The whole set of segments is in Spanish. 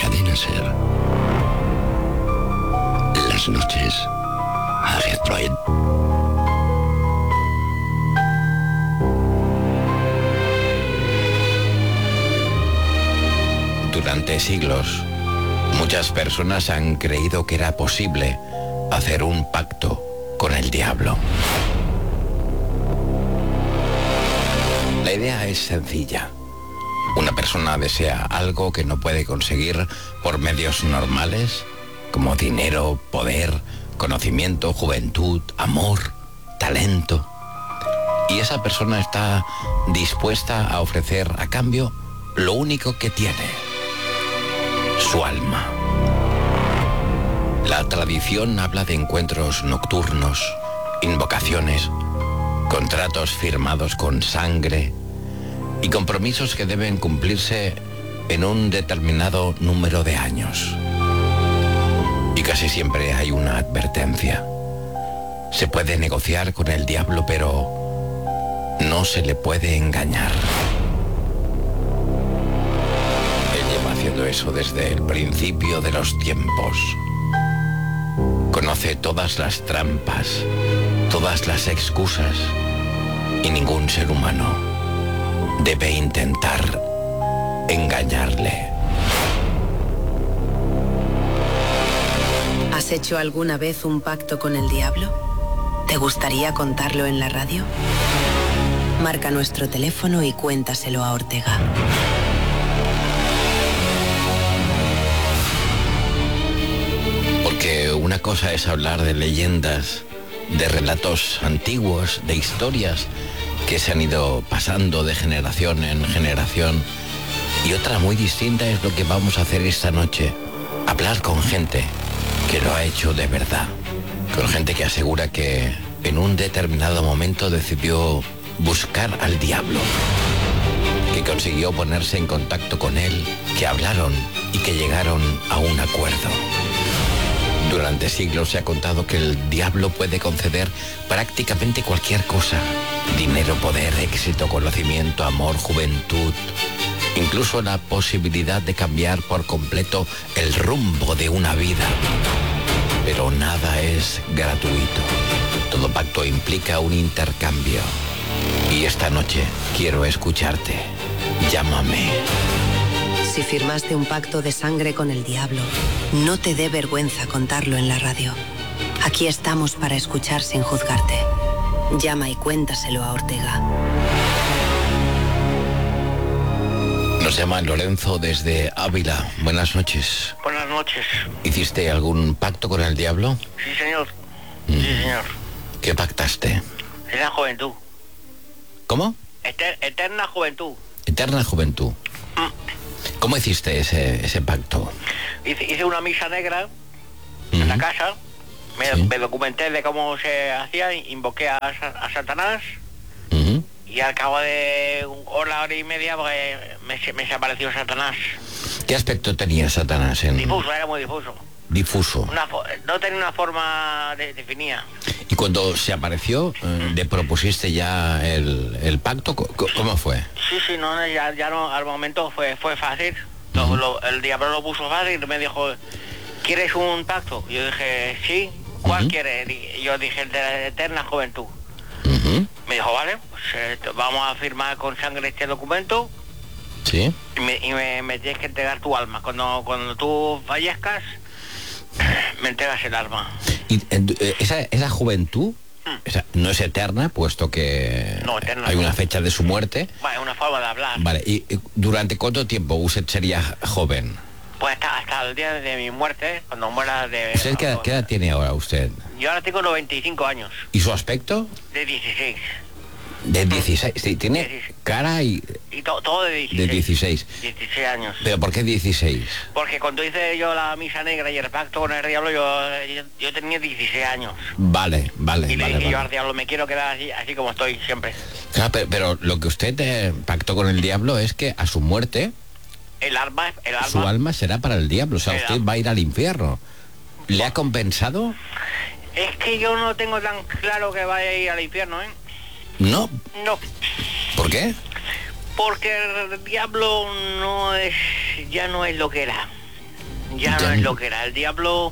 Cadena Ser. Las noches a Detroit. Durante siglos, muchas personas han creído que era posible hacer un pacto con el diablo. La idea es sencilla. Una persona desea algo que no puede conseguir por medios normales, como dinero, poder, conocimiento, juventud, amor, talento. Y esa persona está dispuesta a ofrecer a cambio lo único que tiene: su alma. La tradición habla de encuentros nocturnos, invocaciones, contratos firmados con sangre y compromisos que deben cumplirse en un determinado número de años. Y casi siempre hay una advertencia. Se puede negociar con el diablo, pero no se le puede engañar. Él lleva haciendo eso desde el principio de los tiempos. Conoce todas las trampas, todas las excusas, y ningún ser humano debe intentar engañarle. ¿Has hecho alguna vez un pacto con el diablo? ¿Te gustaría contarlo en la radio? Marca nuestro teléfono y cuéntaselo a Ortega. Porque una cosa es hablar de leyendas, de relatos antiguos, de historias que se han ido pasando de generación en generación, y otra muy distinta es lo que vamos a hacer esta noche: hablar con gente que lo ha hecho de verdad, con gente que asegura que en un determinado momento decidió buscar al diablo, que consiguió ponerse en contacto con él, que hablaron y que llegaron a un acuerdo. Durante siglos se ha contado que el diablo puede conceder prácticamente cualquier cosa: dinero, poder, éxito, conocimiento, amor, juventud, incluso la posibilidad de cambiar por completo el rumbo de una vida. Pero nada es gratuito. Todo pacto implica un intercambio. Y esta noche quiero escucharte. Llámame. Si firmaste un pacto de sangre con el diablo, no te dé vergüenza contarlo en la radio. Aquí estamos para escuchar sin juzgarte. Llama y cuéntaselo a Ortega. Nos llama Lorenzo desde Ávila. Buenas noches. Buenas noches. ¿Hiciste algún pacto con el diablo? Sí, señor. Sí, señor. ¿Qué pactaste? Es la juventud. ¿Cómo? Eterna juventud. Eterna juventud. ¿Cómo hiciste ese pacto? Hice una misa negra en la casa. Me documenté de cómo se hacía. Invoqué a Satanás. Y al cabo de hora y media me desapareció Satanás. ¿Qué aspecto tenía Satanás? Difuso, era muy difuso. Difuso. No tenía una forma definida. Y cuando se apareció, ¿le propusiste ya el pacto? ¿Cómo fue? Sí, no, ya no, al momento fue fácil. El diablo lo puso fácil, me dijo: ¿quieres un pacto? Yo dije: sí. ¿Cuál quieres? Y yo dije: el de la eterna juventud. Me dijo: vale, pues vamos a firmar con sangre este documento. Sí. Y me tienes que entregar tu alma. Cuando tú fallezcas, me entregas el alma. ¿Y esa juventud no es eterna, puesto que no, eterna, hay una fecha de su muerte? Vale, es una forma de hablar. Vale, ¿y durante cuánto tiempo usted sería joven? Pues hasta el día de mi muerte, cuando muera de... ¿Usted qué edad tiene ahora usted? Yo ahora tengo 95 años. ¿Y su aspecto? De 16. De 16, sí, tiene 16. Cara y todo de 16. De 16. 16 años. ¿Pero por qué 16? Porque cuando hice yo la misa negra y el pacto con el diablo, yo tenía 16 años. Vale. Y le dije yo al diablo: me quiero quedar así como estoy siempre. Claro, pero lo que usted pactó con el diablo es que a su muerte... Su alma será para el diablo, o sea, usted va a ir al infierno. ¿Le ha compensado? Es que yo no tengo tan claro que vaya a ir al infierno, ¿eh? ¿No? No. ¿Por qué? Porque el diablo ya no es lo que era. Ya no es lo que era. El diablo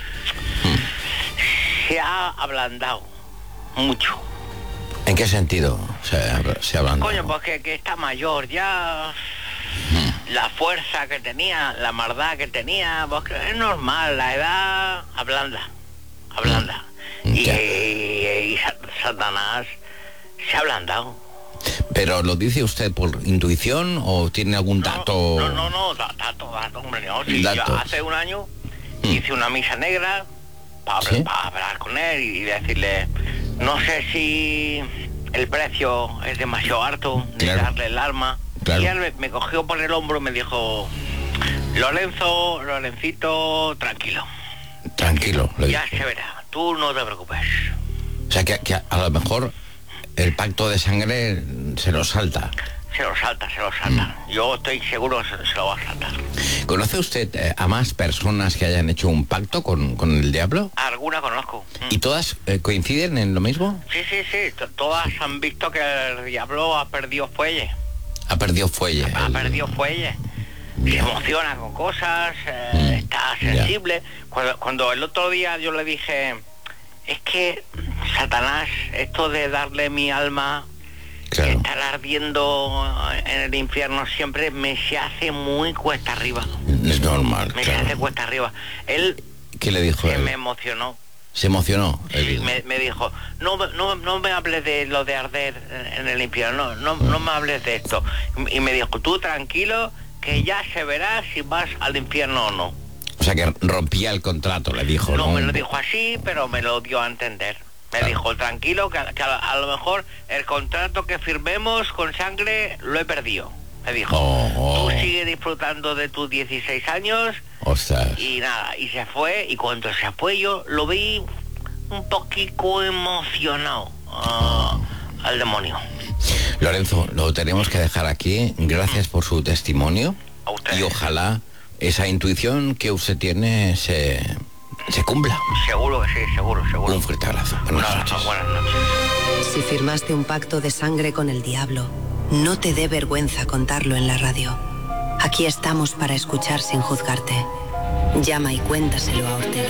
se ha ablandado mucho. ¿En qué sentido se hablan? Coño, pues que está mayor ya. La fuerza que tenía, la maldad que tenía, pues que es normal, la edad ablanda. Y Satanás se ha ablandado. ¿Pero lo dice usted por intuición o tiene algún dato? No, dato, hombre, no. Sí, yo hace un año hice una misa negra para hablar con él y decirle, no sé si el precio es demasiado alto de darle el alma. Claro. Y él me cogió por el hombro y me dijo, Lorencito, tranquilo. Tranquilo. Ya se verá, tú no te preocupes. O sea, que a lo mejor el pacto de sangre se lo salta. Se lo salta. Yo estoy seguro que se lo va a saltar. ¿Conoce usted a más personas que hayan hecho un pacto con el diablo? Alguna conozco. ¿Y todas coinciden en lo mismo? Sí. Todas han visto que el diablo ha perdido fuelle. Ha perdido fuelle. Se emociona con cosas, está sensible. Cuando el otro día yo le dije, es que Satanás, esto de darle mi alma, claro, estar ardiendo en el infierno siempre me se hace muy cuesta arriba. Es normal. Se hace cuesta arriba. Él, ¿qué le dijo él? Me emocionó. ¿Se emocionó? Sí, me dijo, no me hables de lo de arder en el infierno, no me hables de esto. Y me dijo, tú tranquilo, que ya se verá si vas al infierno o no. O sea, que rompía el contrato, le dijo. No me lo dijo así, pero me lo dio a entender. Me dijo, tranquilo, que a lo mejor el contrato que firmemos con sangre lo he perdido. Me dijo, tú sigue disfrutando de tus 16 años. Ostras. Y nada, y se fue, y cuando se fue yo lo vi un poquito emocionado al demonio. Lorenzo, lo tenemos que dejar aquí. Gracias por su testimonio. A usted. Y ojalá esa intuición que usted tiene se cumpla. Seguro que sí, seguro. Un fuerte abrazo. Buenas noches. Buenas noches. Si firmaste un pacto de sangre con el diablo, no te dé vergüenza contarlo en la radio. Aquí estamos para escuchar sin juzgarte. Llama y cuéntaselo a Ortega.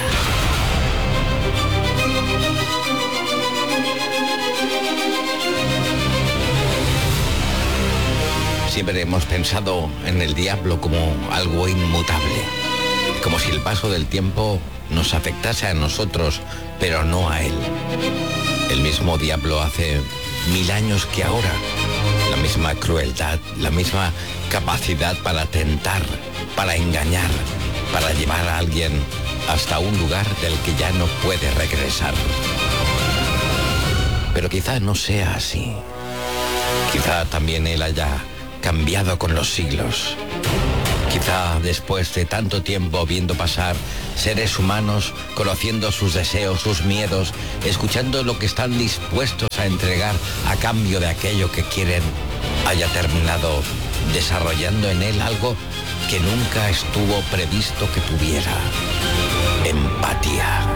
Siempre hemos pensado en el diablo como algo inmutable, como si el paso del tiempo nos afectase a nosotros, pero no a él. El mismo diablo hace 1000 años que ahora, la misma crueldad, la misma capacidad para tentar, para engañar, para llevar a alguien hasta un lugar del que ya no puede regresar. Pero quizá no sea así. Quizá también él haya cambiado con los siglos. Quizá después de tanto tiempo viendo pasar seres humanos, conociendo sus deseos, sus miedos, escuchando lo que están dispuestos a entregar a cambio de aquello que quieren, haya terminado desarrollando en él algo que nunca estuvo previsto que tuviera: empatía.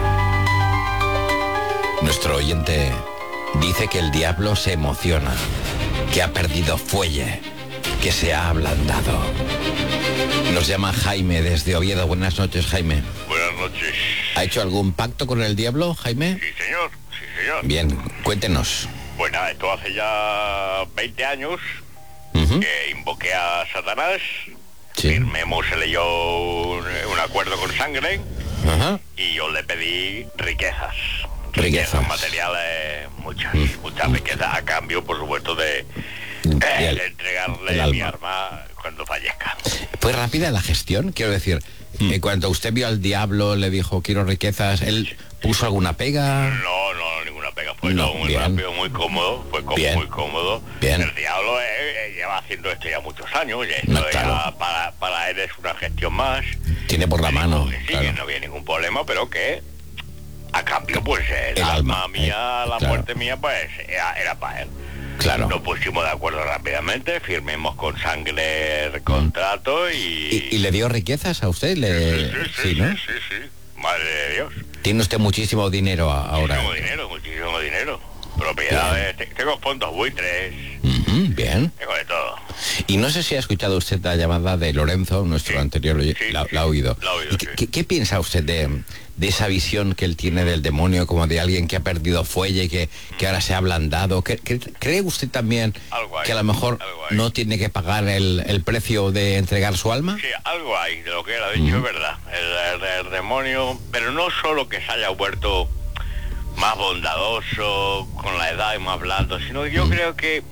Nuestro oyente dice que el diablo se emociona, que ha perdido fuelle, que se ha ablandado. Nos llama Jaime desde Oviedo. Buenas noches, Jaime. Buenas noches. ¿Ha hecho algún pacto con el diablo, Jaime? Sí, señor. Bien, cuéntenos. Bueno, esto hace ya 20 años que invoqué a Satanás. Sí. Firmemos, se leyó un acuerdo con sangre. Ajá. Y yo le pedí riquezas materiales, muchas riquezas, a cambio, por supuesto, de entregarle mi arma cuando fallezca. ¿Fue rápida la gestión? Quiero decir, cuando usted vio al diablo, le dijo, quiero riquezas, ¿él puso alguna pega? No, ninguna pega. Fue todo muy rápido, muy cómodo. Muy cómodo. Bien. El diablo lleva haciendo esto ya muchos años. Y esto claro. para él es una gestión más. Tiene por la mano. Sí, claro. que no había ningún problema, pero que a cambio, pues el alma mía, la muerte mía, pues era para él. Claro. Nos pusimos de acuerdo rápidamente, firmemos con sangre el contrato ¿Y le dio riquezas a usted? Sí, ¿no? Sí. Madre de Dios. Tiene usted muchísimo dinero ahora. Muchísimo dinero. Propiedades, tengo fondos buitres. Bien. Tengo de todo. Y no sé si ha escuchado usted la llamada de Lorenzo, nuestro anterior, la ha oído. La ha oído, ¿Y qué piensa usted de esa visión que él tiene del demonio, como de alguien que ha perdido fuelle, que ahora se ha ablandado? ¿Cree usted también que a lo mejor no tiene que pagar el precio de entregar su alma? Sí, algo hay de lo que él ha dicho, es verdad. El demonio, pero no solo que se haya vuelto más bondadoso con la edad y más blando, sino que yo creo que...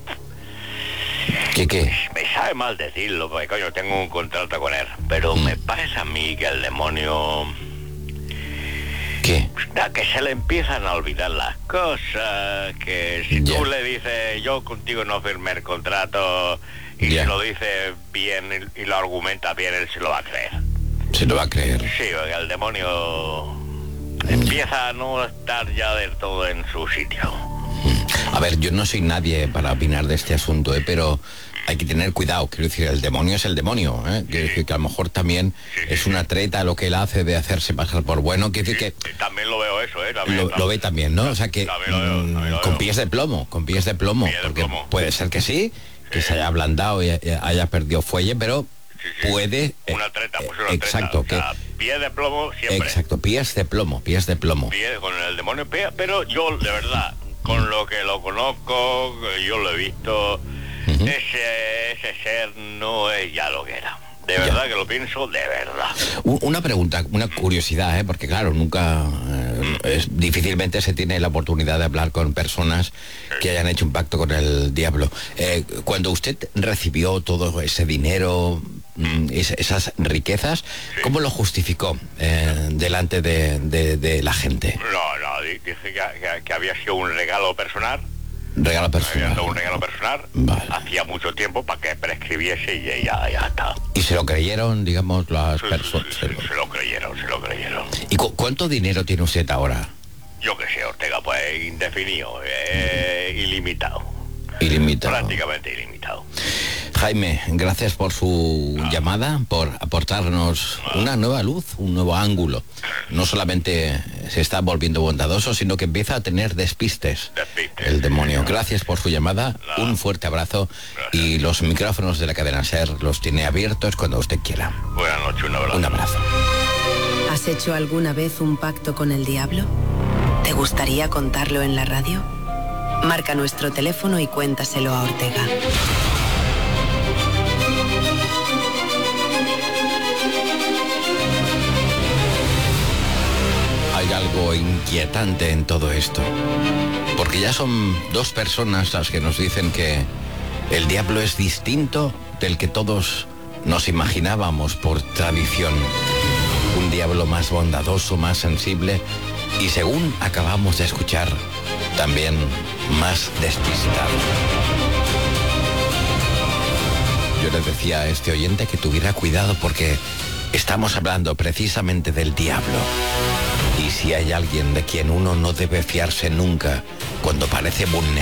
¿Qué? Me sabe mal decirlo, porque coño, tengo un contrato con él, pero me parece a mí que el demonio... ¿Qué? Que se le empiezan a olvidar las cosas, que si tú le dices, yo contigo no firmé el contrato, y si lo dices bien y lo argumentas bien, él se lo va a creer. ¿Se lo va a creer? Sí, porque el demonio empieza a no estar ya del todo en su sitio. A ver, yo no soy nadie para opinar de este asunto, pero hay que tener cuidado. Quiero decir, el demonio es el demonio, ¿eh? Quiero decir que a lo mejor también es una treta lo que él hace de hacerse pasar por bueno. Quiero decir que... También lo veo eso, ¿eh? Lo ve también, ¿no? O sea que con pies de plomo, porque puede ser que sí, que se haya ablandado y haya perdido fuelle, pero... puede... Una treta, pues una exacto, treta. O sea, pie de plomo siempre. Exacto, pies de plomo. Con el demonio, pero yo, de verdad, con lo que lo conozco, yo lo he visto, ese ser no es ya lo que era. De verdad que lo pienso, de verdad. Una pregunta, una curiosidad, porque claro, nunca, difícilmente se tiene la oportunidad de hablar con personas que hayan hecho un pacto con el diablo. Cuando usted recibió todo ese dinero, esas riquezas, ¿cómo lo justificó delante de la gente? No, dije que había sido un regalo personal. Un regalo personal. Vale. Hacía mucho tiempo para que prescribiese y ya está. ¿Y se lo creyeron, digamos, las personas? Se lo creyeron. ¿Y cuánto dinero tiene usted ahora? Yo qué sé, Ortega, pues indefinido, ilimitado. Prácticamente ilimitado. Jaime, gracias por su llamada, por aportarnos una nueva luz, un nuevo ángulo. No solamente se está volviendo bondadoso, sino que empieza a tener despistes el demonio. Gracias por su llamada, un fuerte abrazo. Gracias. Y los micrófonos de la cadena SER los tiene abiertos cuando usted quiera. Buenas noches, un abrazo. Un abrazo. ¿Has hecho alguna vez un pacto con el diablo? ¿Te gustaría contarlo en la radio? Marca nuestro teléfono y cuéntaselo a Ortega. Hay algo inquietante en todo esto, porque ya son dos personas las que nos dicen que el diablo es distinto del que todos nos imaginábamos por tradición. Un diablo más bondadoso, más sensible y, según acabamos de escuchar, también más despistado. Yo le decía a este oyente que tuviera cuidado porque estamos hablando precisamente del diablo. Y si hay alguien de quien uno no debe fiarse nunca cuando parece vulnerable,